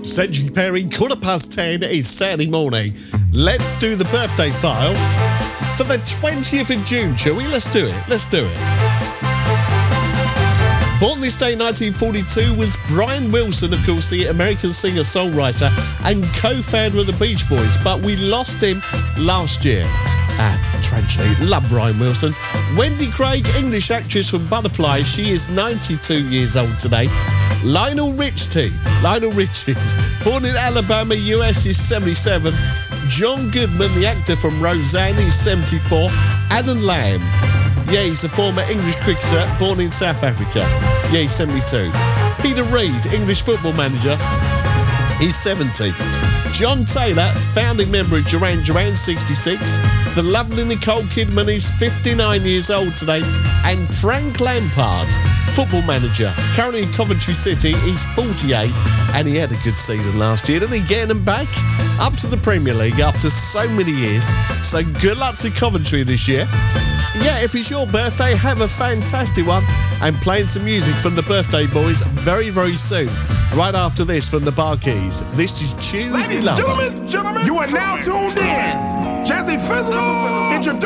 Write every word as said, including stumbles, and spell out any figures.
Cedric Perry, quarter past ten is Saturday morning. Let's do the birthday file for the twentieth of June, shall we? Let's do it. Let's do it. Born this day, nineteen forty-two, was Brian Wilson, of course, the American singer-songwriter and co-founder of the Beach Boys, but we lost him last year. Ah, tragedy. Love Brian Wilson. Wendy Craig, English actress from Butterfly. She is ninety-two years old today. Lionel Richie. Lionel Richie. Born in Alabama, U S, is seventy-seven. John Goodman, the actor from Roseanne, is seventy-four. Alan Lamb. Yeah, he's a former English cricketer born in South Africa. Yeah, he's seventy-two. Peter Reid, English football manager. He's seventy. John Taylor, founding member of Duran Duran, sixty-six. The lovely Nicole Kidman is fifty-nine years old today. And Frank Lampard, football manager, currently in Coventry City, is forty-eight. And he had a good season last year, didn't he? Getting them back up to the Premier League after so many years. So good luck to Coventry this year. Yeah, if it's your birthday, have a fantastic one. And playing some music from the Birthday Boys very, very soon. Right after this from the Barkeys. This is Choosy Love. Ladies and gentlemen, you are now tuned in. Jazzy Fizzle, introduce